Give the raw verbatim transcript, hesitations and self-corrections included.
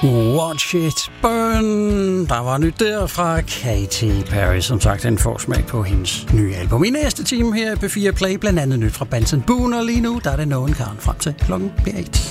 Watch It Burn. Der var nyt der fra Katy Perry. Som sagt, en forsmag på hendes nye album. I næste time her på P fire Play, blandt andet nyt fra Benson Boone. Og lige nu, der er det nogen Karen frem til klokken B otte.